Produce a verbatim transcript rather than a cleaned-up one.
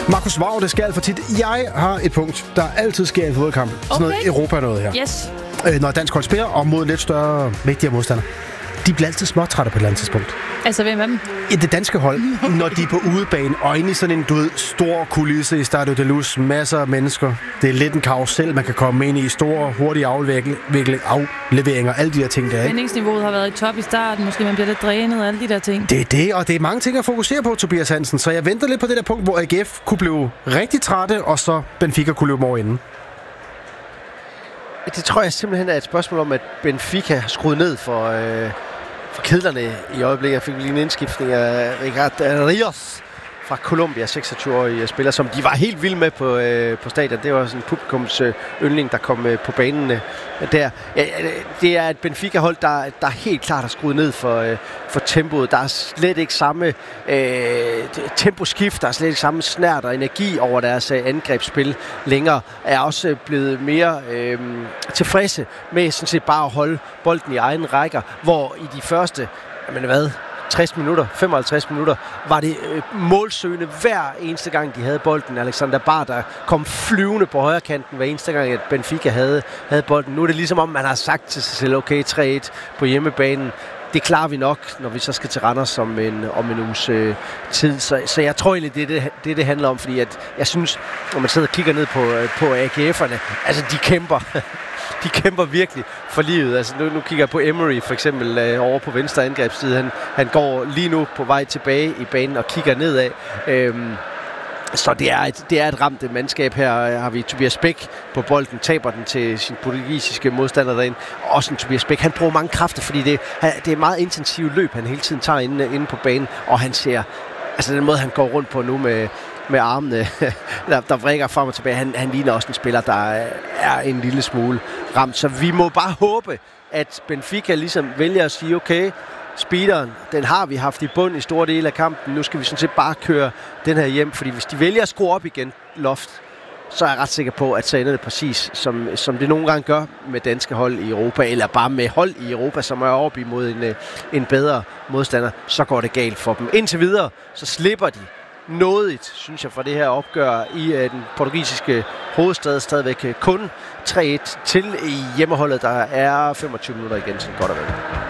Markus Vav, det sker alt for tit. Jeg har et punkt, der altid sker i fodboldkamp. Okay. Sådan noget Europa noget her. Yes. Øh, når dansk hold spiller, og mod en lidt større, vigtigere modstander. De bliver altid småtrætte på et eller andet tidspunkt. Altså, hvem af dem? I det danske hold, når de er på udebane, og inde i sådan en, du ved, stor kulisse i Stadio de Luz, masser af mennesker. Det er lidt en karusel, man kan komme ind i, store, hurtige afleveringer, alle de der ting, der er. Spændingsniveauet har været i top i starten, måske man bliver lidt drænet og alle de der ting. Det er det, og det er mange ting at fokusere på, Tobias Hansen. Så jeg venter lidt på det der punkt, hvor A G F kunne blive rigtig trætte, og så Benfica kunne løbe over inden. Det tror jeg simpelthen er et spørgsmål om, at Benfica har skruet ned for, øh, for kedlerne i øjeblikket. Jeg fik lige en indskiftning af Ricardo Rios fra Colombia, seksogtyve-årige spiller, som de var helt vilde med på, øh, på stadion. Det var sådan en publikums øh, yndling, der kom øh, på banen øh, der. Ja, det er et Benfica-hold, der, der helt klart har skruet ned for, øh, for tempoet. Der er slet ikke samme øh, temposkift, der er slet ikke samme snært og energi over deres øh, angrebsspil længere. Er også blevet mere øh, tilfredse med sådan set bare at holde bolden i egen rækker, hvor i de første, jamen hvad, tres minutter, femoghalvtreds minutter, var det øh, målsøgende hver eneste gang, de havde bolden. Alexander Bard, der kom flyvende på højre kanten hver eneste gang, at Benfica havde, havde bolden. Nu er det ligesom om, man har sagt til sig selv, okay, tre et på hjemmebanen. Det klarer vi nok, når vi så skal til Randers om en, om en uges øh, tid. Så, så jeg tror egentlig, det er det, det, det handler om, fordi at jeg synes, når man sidder og kigger ned på, på A G F'erne, altså de kæmper. De kæmper virkelig for livet. Altså, nu, nu kigger jeg på Emery for eksempel øh, over på venstre angrebsside. Han, han går lige nu på vej tilbage i banen og kigger nedad. Øhm, så det er, et, det er et ramt mandskab her. Har vi Tobias Bæk på bolden, taber den til sin portugisiske modstander derinde. Også en Tobias Bæk. Han bruger mange kræfter, fordi det, det er meget intensivt løb, han hele tiden tager inde, inde på banen. Og han ser, altså den måde, han går rundt på nu med med armene, der, der vrikker frem og tilbage. Han, han ligner også en spiller, der er en lille smule ramt. Så vi må bare håbe, at Benfica ligesom vælger at sige, okay, speederen, den har vi haft i bund i store dele af kampen. Nu skal vi sådan set bare køre den her hjem, fordi hvis de vælger at skrue op igen, loft, så er jeg ret sikker på, at så ender det præcis, som, som det nogle gange gør med danske hold i Europa, eller bare med hold i Europa, som er op imod en, en bedre modstander, så går det galt for dem. Indtil videre, så slipper de nådigt, synes jeg, for det her opgør i uh, den portugisiske hovedstad. Stadigvæk kun tre et til i hjemmeholdet. Der er femogtyve minutter igen, så godt og vel.